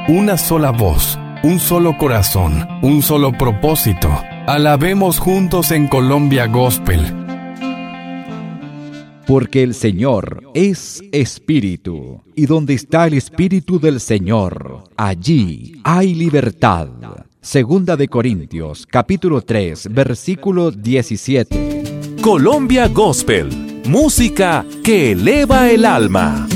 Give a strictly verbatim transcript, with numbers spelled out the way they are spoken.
una sola voz, un solo corazón, un solo propósito. Alabemos juntos en Colombia Gospel. Porque el Señor es Espíritu, y donde está el Espíritu del Señor, allí hay libertad. Segunda de Corintios, capítulo tres, versículo diecisiete. Colombia Gospel, música que eleva el alma.